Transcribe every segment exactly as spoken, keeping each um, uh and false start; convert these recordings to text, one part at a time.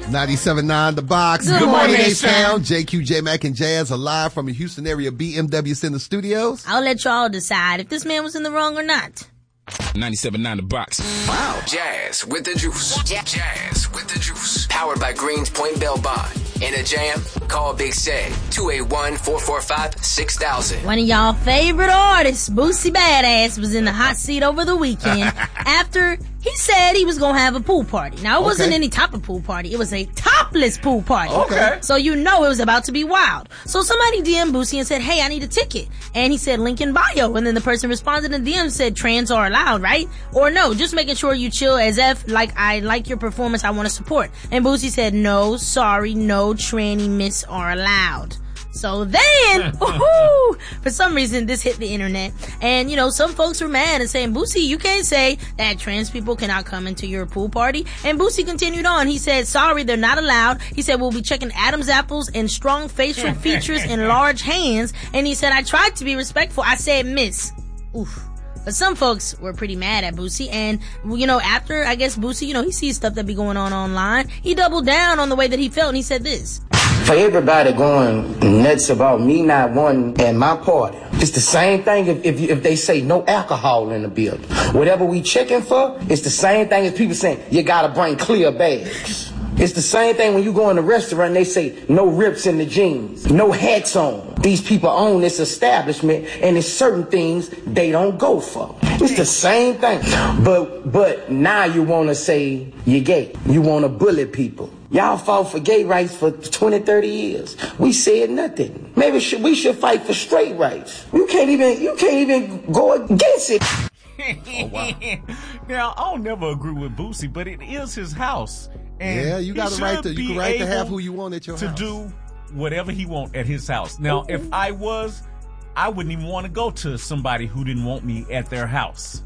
ninety-seven point nine The Box. Good, Good morning, H-Town. J Q, J-Mac, and Jazz are live from the Houston area B M W Center Studios. I'll let y'all decide if this man was in the wrong or not. ninety-seven point nine The Box. Wow. Jazz with the juice. Jazz with the juice. Powered by Greens Point Bell Bond. In a jam? Call Big Say. two eight one, four four five, six thousand. One of y'all favorite artists, Boosie Badass, was in the hot seat over the weekend after he said he was going to have a pool party. Now, it wasn't Okay. any type of pool party. It was a topless pool party. Okay. So you know it was about to be wild. So somebody D M'd Boosie and said, hey, I need a ticket. And he said, link in bio. And then the person responded in the D M and said, trans are allowed, right? Or no, just making sure you chill as if, like, I like your performance, I want to support. And Boosie said, no, sorry, no tranny miss are allowed. So then, woohoo, for some reason, this hit the internet. And, you know, some folks were mad and saying, Boosie, you can't say that trans people cannot come into your pool party. And Boosie continued on. He said, sorry, they're not allowed. He said, we'll be checking Adam's apples and strong facial features and large hands. And he said, I tried to be respectful. I said, miss. Oof. But some folks were pretty mad at Boosie. And, you know, after, I guess, Boosie, you know, he sees stuff that be going on online. He doubled down on the way that he felt, and he said this. For everybody going nuts about me not wanting at my party, it's the same thing if if, if they say no alcohol in the building. Whatever we checking for, it's the same thing as people saying you gotta bring clear bags. It's the same thing when you go in a restaurant and they say no rips in the jeans, no hats on. These people own this establishment and there's certain things they don't go for. It's the same thing. But but now you want to say you're gay. You want to bully people. Y'all fought for gay rights for twenty, thirty years. We said nothing. Maybe should, we should fight for straight rights. You can't even you can't even go against it. Oh, wow. Now, I'll never agree with Boosie, but it is his house. And Yeah, you got he a right should to, you be can right to have able who you want at your to house. do whatever he want at his house. Now, if I was, I wouldn't even want to go to somebody who didn't want me at their house.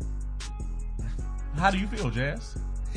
How do you feel, Jazz?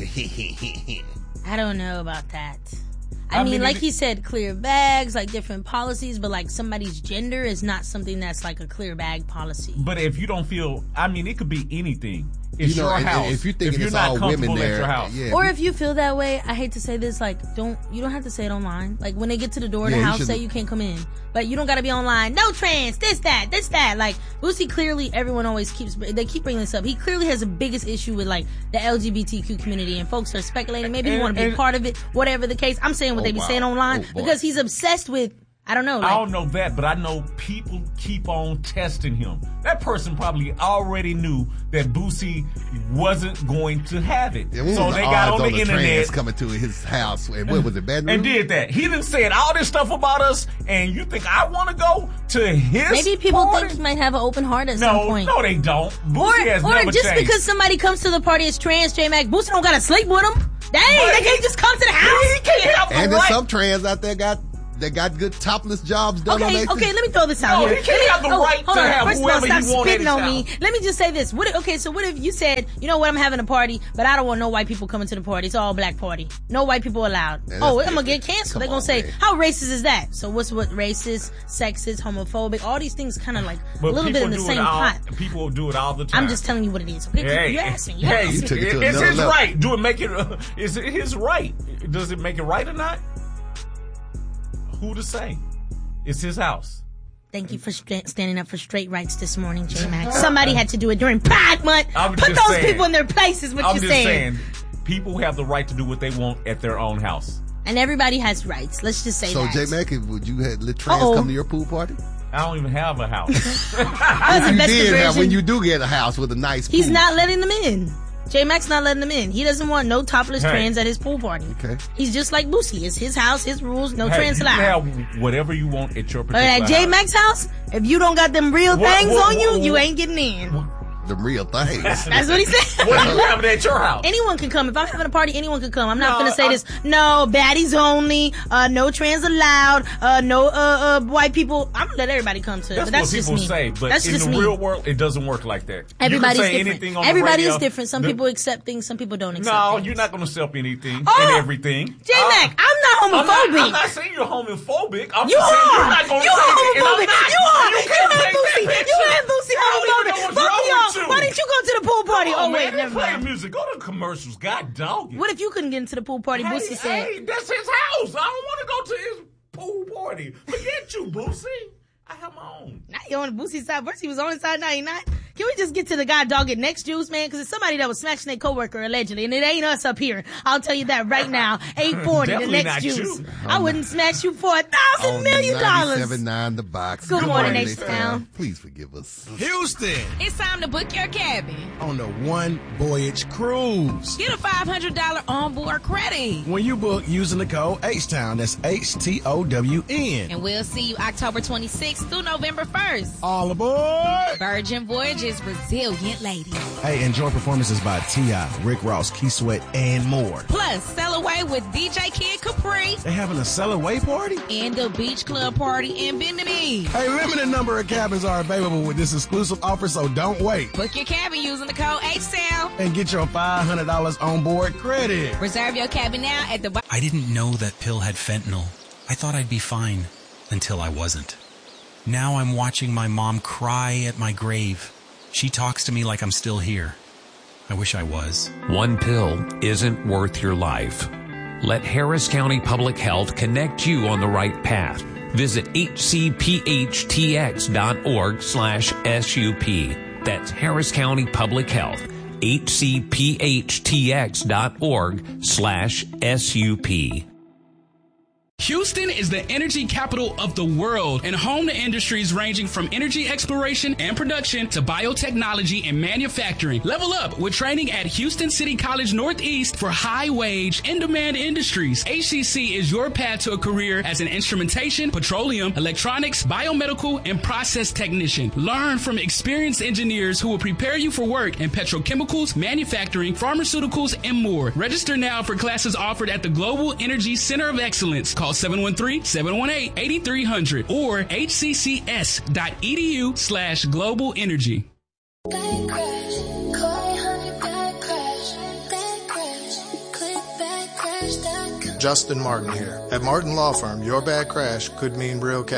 I don't know about that. I, I mean, mean, like it- he said, clear bags, like different policies, but like somebody's gender is not something that's like a clear bag policy. But if you don't feel, I mean, it could be anything. It's You know, your and- and house. if you're thinking you're it's not all comfortable women at there, your house. yeah. Or if you feel that way, I hate to say this, like, don't, you don't have to say it online. Like, when they get to the door of Yeah, the you house, say shouldn't- you can't come in. But you don't gotta be online. No trans, this, that, this, that. Like, Boosie clearly, everyone always keeps, they keep bringing this up. He clearly has the biggest issue with, like, the L G B T Q community, and folks are speculating. Maybe he And- want to be and- part of it, whatever the case. I'm saying what Oh, they be wow. saying online Oh, boy. because he's obsessed with, I don't know, like, I don't know that, but I know people keep on testing him. That person probably already knew that Boosie wasn't going to have it. Yeah, what So was they the got odds on the trans internet coming to his house. And what was it, Baton Rouge? and did that. He done said all this stuff about us, and you think I want to go to his maybe people party? think he might have an open heart at some No, point. no, they don't. Or, Boosie has or never just changed. because somebody comes to the party as trans, J-Mac, Boosie don't gotta sleep with them. Dang, But they can't he- just come to the house. He can't have the And there's right. some trans out there got that got good topless jobs done on Okay, their okay, let me throw this out No, here. he can't Let me- have the oh, right hold to on. have First of all, whoever he stop want at spitting his on me. house. Let me just say this. What if, okay, so what if you said, you know what, I'm having a party, but I don't want no white people coming to the party. It's all black party. No white people allowed. Yeah, Oh, that's I'm gonna get different. canceled. Come They're gonna on, say, man. how racist is that? So what's what racist, sexist, homophobic, all these things kind of like a But little bit people in the do same it all, pot. People do it all the time. I'm just telling you what it is. Okay, Hey, you asked me. You hey, asked You me. took it to it's another his level. right. Do it make it? Uh, is it his right? Does it make it right or not? Who to say? It's his house. Thank you for st- standing up for straight rights this morning, J-Mac. Somebody had to do it during Pride Month. I'm Put just those saying. people in their places, what I'm you're just saying. saying, people have the right to do what they want at their own house. And everybody has rights. Let's just say So, that. J-Mac, if- would you have let trans Uh-oh. come to your pool party? I don't even have a house. That's the You best did have, diversion. when you do get a house with a nice pool. He's not letting them in. J-Mac's not letting them in. He doesn't want no topless Hey. trans at his pool party. Okay. He's just like Boosie. It's his house, his rules, no Hey, trans you can allowed. have whatever you want at your But particular at house. J-Mac's house, if you don't got them real What- things what- on you, what- you ain't getting in. Them real things. That's what he said. What do you have at your house? Anyone can come. If I'm having a party, anyone can come. I'm not No, gonna say I- this. No, baddies only. Uh, no trans allowed. Uh, no uh, uh, white people. I'm gonna let everybody come to. That's, but that's what just people me. say, but that's in just the me. real world, it doesn't work like that. Everybody's you can say different. anything on Everybody the radio. is different. Some The- people accept things. Some people don't accept No, things. you're not going to accept anything Oh, and everything. J-Mac, Uh, I'm not homophobic. I'm not, I'm not saying you're homophobic. I'm You just saying are. you're not going to You are take it. And I'm homophobic. not. You are. You You can't and take Boosie. that You picture. and Boosie I don't even homophobic. know what's Both wrong of y'all. with you. Why didn't you go to the pool party? Come Oh on, wait, man, never play mind. music. Go to commercials. God dog it. What if you couldn't get into the pool party? Hey, Boosie said. hey, that's his house. I don't want to go to his pool party. Forget you, Boosie. I have my own. Now you on the Boosie side. First he was on his side, now he not. Can we just get to the God Dog It next juice, man? Because it's somebody that was smashing their coworker allegedly, and it ain't us up here. I'll tell you that right now. eight forty, the Definitely next not juice. you. I wouldn't smash you for a thousand On million dollars. ninety-seven point nine The Box. Good morning, H-Town. Please forgive us. Houston, It's time to book your cabin. on the One Voyage Cruise. Get a five hundred dollars onboard credit. When you book using the code H-Town, that's H T O W N. And we'll see you October twenty-sixth through November first. All aboard! Virgin Voyages, resilient ladies. Hey, enjoy performances by T I, Rick Ross, Key Sweat, and more. Plus, sail away with D J Kid Capri They having a sell away party? and the Beach Club party in Bendamy. A limited number of cabins are available with this exclusive offer, so don't wait. Book your cabin using the code H-Town. And get your five hundred dollars on board credit. Reserve your cabin now at the... I didn't know that pill had fentanyl. I thought I'd be fine until I wasn't. Now I'm watching my mom cry at my grave. She talks to me like I'm still here. I wish I was. One pill isn't worth your life. Let Harris County Public Health connect you on the right path. Visit hcphtx.org slash SUP. That's Harris County Public Health. hcphtx.org slash SUP. Houston is the energy capital of the world and home to industries ranging from energy exploration and production to biotechnology and manufacturing. Level up with training at Houston City College Northeast for high-wage, in-demand industries. H C C is your path to a career as an instrumentation, petroleum, electronics, biomedical, and process technician. Learn from experienced engineers who will prepare you for work in petrochemicals, manufacturing, pharmaceuticals, and more. Register now for classes offered at the Global Energy Center of Excellence. Call seven one three, seven one eight, eight three zero zero or hccs.edu slash global energy. Justin Martin here. At Martin Law Firm, your bad crash could mean real cash.